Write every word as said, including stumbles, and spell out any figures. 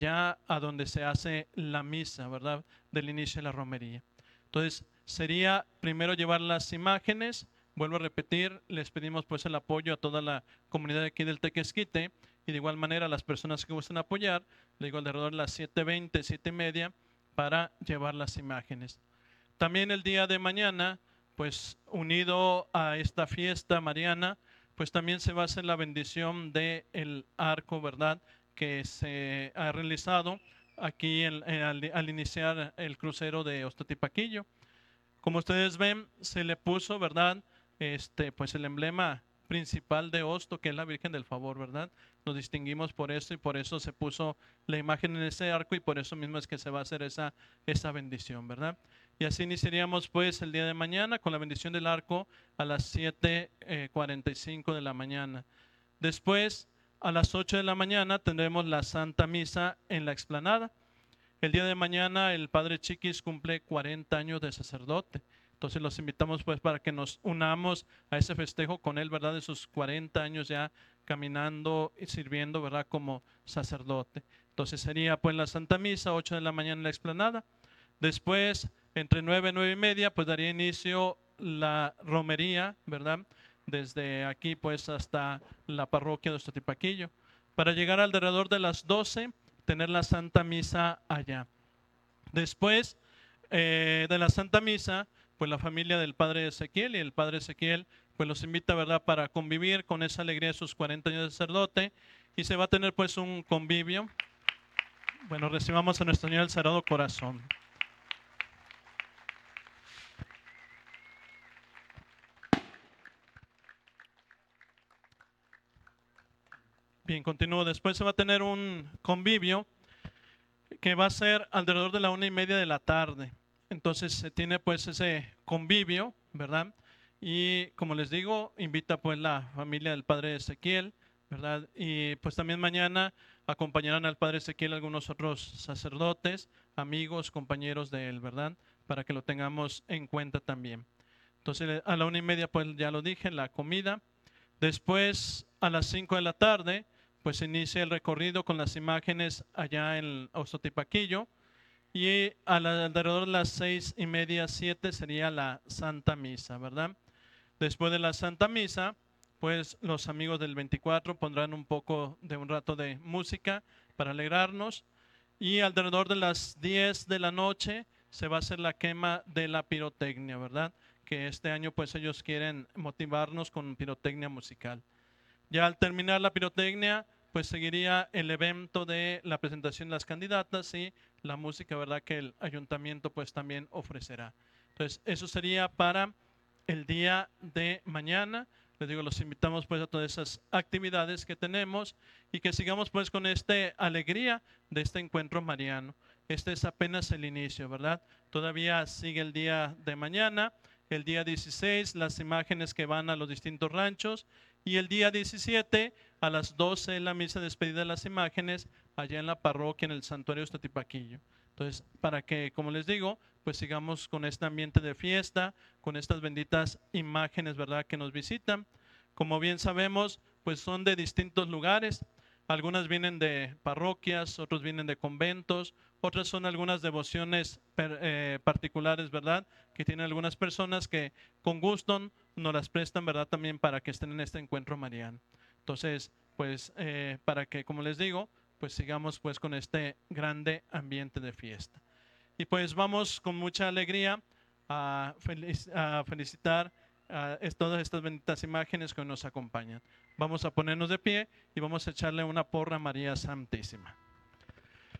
ya a donde se hace la misa, ¿verdad? Del inicio de la romería. Entonces, sería primero llevar las imágenes. Vuelvo a repetir, les pedimos pues el apoyo a toda la comunidad aquí del Tequesquite y de igual manera a las personas que gusten apoyar, le digo alrededor de las siete veinte, siete y media para llevar las imágenes. También el día de mañana, pues unido a esta fiesta mariana, pues también se va a hacer la bendición del arco, ¿verdad?, que se ha realizado aquí en, en, al, al iniciar el crucero de Ostotipaquillo. Como ustedes ven, se le puso, ¿verdad?, este, pues el emblema principal de Osto, que es la Virgen del Favor, ¿verdad? Nos distinguimos por eso y por eso se puso la imagen en ese arco y por eso mismo es que se va a hacer esa, esa bendición, ¿verdad? Y así iniciaríamos pues el día de mañana con la bendición del arco a las siete cuarenta y cinco de la mañana. Después, a las ocho de la mañana tendremos la Santa Misa en la explanada. El día de mañana el Padre Chiquis cumple cuarenta años de sacerdote. Entonces los invitamos pues para que nos unamos a ese festejo con él, ¿verdad? De sus cuarenta años ya caminando y sirviendo, ¿verdad? Como sacerdote. Entonces sería pues la Santa Misa, ocho de la mañana en la explanada. Después, entre nueve y nueve y media, pues daría inicio la romería, ¿verdad? Desde aquí pues hasta la parroquia de Ostotipaquillo. Para llegar alrededor de las doce, tener la Santa Misa allá. Después eh, de la Santa Misa, pues la familia del Padre Ezequiel y el Padre Ezequiel pues los invita, ¿verdad?, para convivir con esa alegría de sus cuarenta años de sacerdote y se va a tener pues un convivio. Bueno, recibamos a nuestro Señor del Sagrado Corazón. Bien, continúo. Después se va a tener un convivio que va a ser alrededor de la una y media de la tarde. Entonces se tiene pues ese convivio, ¿verdad? Y como les digo, invita pues la familia del Padre Ezequiel, ¿verdad? Y pues también mañana acompañarán al Padre Ezequiel algunos otros sacerdotes, amigos, compañeros de él, ¿verdad? Para que lo tengamos en cuenta también. Entonces a la una y media pues ya lo dije, la comida. Después a las cinco de la tarde pues se inicia el recorrido con las imágenes allá en Ostotipaquillo y a la, alrededor de las seis y media, siete sería la Santa Misa, ¿verdad? Después de la Santa Misa, pues los amigos del veinticuatro pondrán un poco de un rato de música para alegrarnos y alrededor de las diez de la noche se va a hacer la quema de la pirotecnia, ¿verdad? Que este año pues ellos quieren motivarnos con pirotecnia musical. Ya al terminar la pirotecnia, pues seguiría el evento de la presentación de las candidatas y la música, ¿verdad?, que el ayuntamiento pues también ofrecerá. Entonces, eso sería para el día de mañana. Les digo, los invitamos pues a todas esas actividades que tenemos y que sigamos pues con esta alegría de este encuentro mariano. Este es apenas el inicio, ¿verdad? Todavía sigue el día de mañana, el día dieciséis, las imágenes que van a los distintos ranchos y el día diecisiete a las doce la misa de despedida de las imágenes allá en la parroquia en el santuario de Ostotipaquillo. Entonces, para que, como les digo, pues sigamos con este ambiente de fiesta, con estas benditas imágenes, ¿verdad?, que nos visitan. Como bien sabemos, pues son de distintos lugares. Algunas vienen de parroquias, otros vienen de conventos, otras son algunas devociones per, eh, particulares, ¿verdad?, que tienen algunas personas que con gusto nos las prestan, ¿verdad?, también para que estén en este encuentro mariano. Entonces, pues eh, para que, como les digo, pues sigamos pues con este grande ambiente de fiesta. Y pues vamos con mucha alegría a, felic a felicitar a todas estas benditas imágenes que nos acompañan. Vamos a ponernos de pie y vamos a echarle una porra a María Santísima.